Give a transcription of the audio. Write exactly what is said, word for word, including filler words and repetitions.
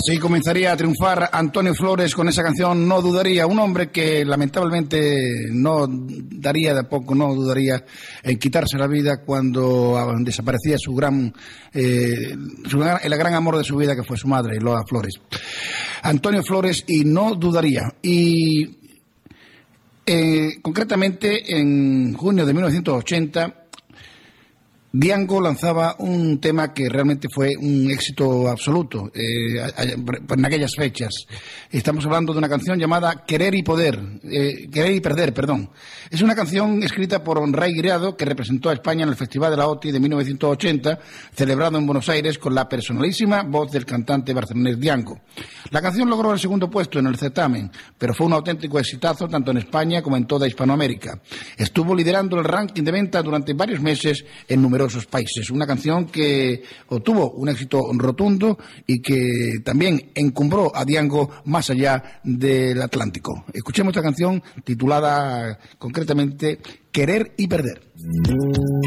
Así comenzaría a triunfar Antonio Flores con esa canción No Dudaría, un hombre que lamentablemente no daría de poco, no dudaría en quitarse la vida cuando desaparecía su gran, eh, su, el gran amor de su vida, que fue su madre, Lola Flores. Antonio Flores y No Dudaría. Y eh, concretamente en junio de mil novecientos ochenta, Diango lanzaba un tema que realmente fue un éxito absoluto eh, en aquellas fechas. Estamos hablando de una canción llamada Querer y Poder, eh, Querer y Perder, perdón. Es una canción escrita por Ray Griado, que representó a España en el Festival de la O T I de mil novecientos ochenta, celebrado en Buenos Aires con la personalísima voz del cantante barcelonés Diango. La canción logró el segundo puesto en el certamen, pero fue un auténtico exitazo tanto en España como en toda Hispanoamérica. Estuvo liderando el ranking de venta durante varios meses en numerosos países. Una canción que obtuvo un éxito rotundo y que también encumbró a Diango más allá del Atlántico. Escuchemos esta canción titulada concretamente Querer y Perder.